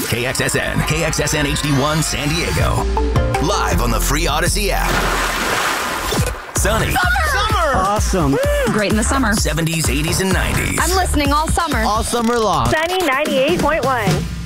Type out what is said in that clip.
KXSN, KXSN HD1 San Diego. Live on the free Odyssey app. Sunny. Summer! Awesome. Great in the summer. 70s, 80s, and 90s. I'm listening all summer. All summer long. Sunny 98.1.